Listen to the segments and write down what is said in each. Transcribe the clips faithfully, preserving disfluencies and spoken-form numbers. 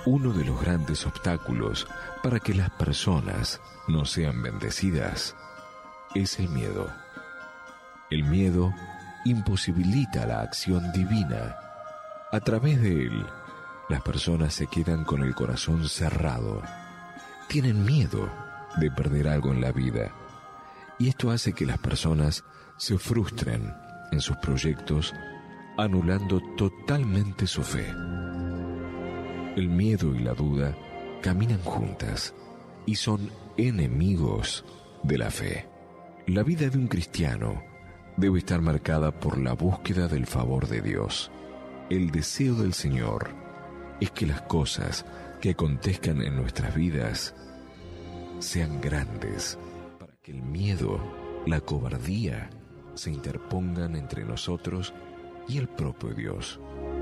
Uno de los grandes obstáculos para que las personas no sean bendecidas es el miedo. El miedo imposibilita la acción divina. A través de él, las personas se quedan con el corazón cerrado. Tienen miedo de perder algo en la vida. Y esto hace que las personas se frustren en sus proyectos, anulando totalmente su fe. El miedo y la duda caminan juntas y son enemigos de la fe. La vida de un cristiano debe estar marcada por la búsqueda del favor de Dios. El deseo del Señor es que las cosas que acontezcan en nuestras vidas sean grandes, para que el miedo, la cobardía, se interpongan entre nosotros y el propio Dios.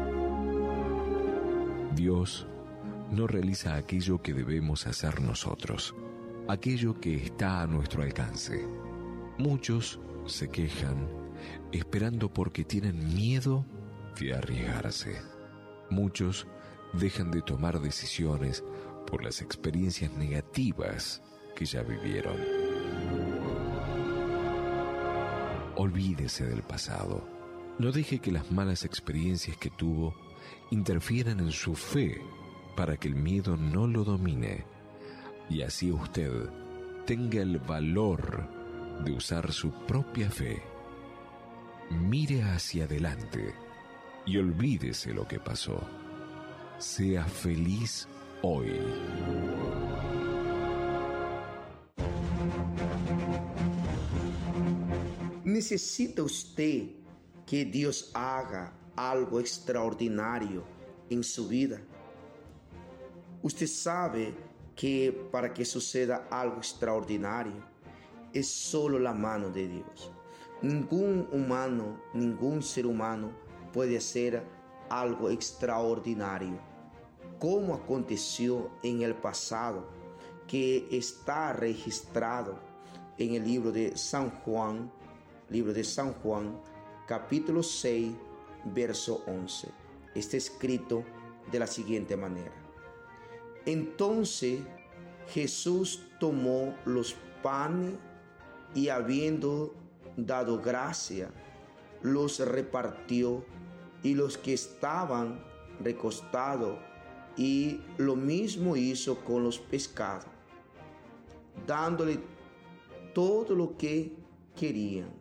Dios no realiza aquello que debemos hacer nosotros, aquello que está a nuestro alcance. Muchos se quejan esperando porque tienen miedo de arriesgarse. Muchos dejan de tomar decisiones por las experiencias negativas que ya vivieron. Olvídese del pasado. No deje que las malas experiencias que tuvo interfieran en su fe para que el miedo no lo domine y así usted tenga el valor de usar su propia fe. Mire hacia adelante y olvídese lo que pasó. Sea feliz hoy. ¿Necesita usted que Dios haga algo extraordinario en su vida? Usted sabe que para que suceda algo extraordinario es solo la mano de Dios. Ningún humano, ningún ser humano puede hacer algo extraordinario, como aconteció en el pasado, que está registrado en el libro de San Juan, libro de San Juan, capítulo seis, verso once. Está escrito de la siguiente manera: Entonces Jesús tomó los panes y habiendo dado gracia, los repartió y los que estaban recostados, y lo mismo hizo con los pescados, dándole todo lo que querían.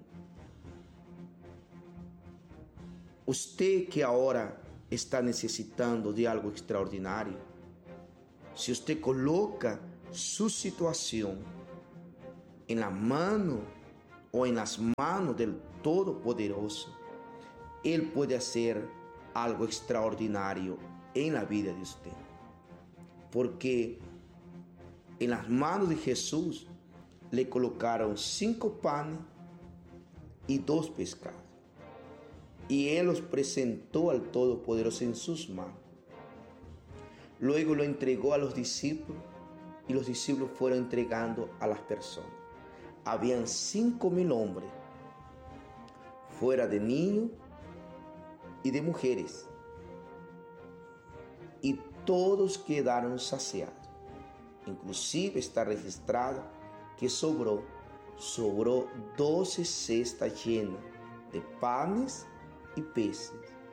Usted que ahora está necesitando de algo extraordinario, si usted coloca su situación en la mano o en las manos del Todopoderoso, Él puede hacer algo extraordinario en la vida de usted. Porque en las manos de Jesús le colocaron cinco panes y dos pescados. Y Él los presentó al Todopoderoso en sus manos. Luego lo entregó a los discípulos y los discípulos fueron entregando a las personas. Habían cinco mil hombres, fuera de niños y de mujeres, y todos quedaron saciados. Inclusive está registrado que sobró, sobró doce cestas llenas de panes y peces.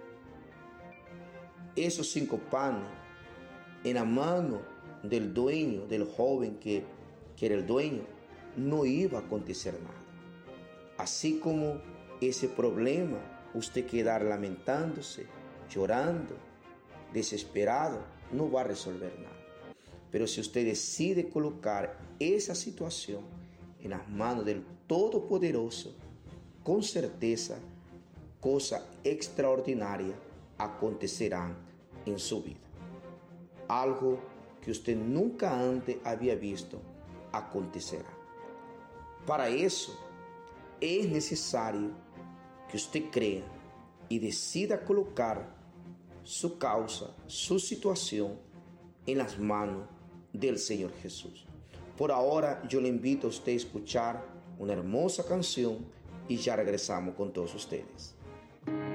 Esos cinco panes en la mano del dueño, del joven que, que era el dueño, no iba a acontecer nada. Así como ese problema, usted quedar lamentándose, llorando, desesperado, no va a resolver nada. Pero si usted decide colocar esa situación en las manos del Todopoderoso, con certeza, cosas extraordinarias acontecerán en su vida. Algo que usted nunca antes había visto acontecerá. Para eso es necesario que usted crea y decida colocar su causa, su situación en las manos del Señor Jesús. Por ahora yo le invito a usted a escuchar una hermosa canción y ya regresamos con todos ustedes.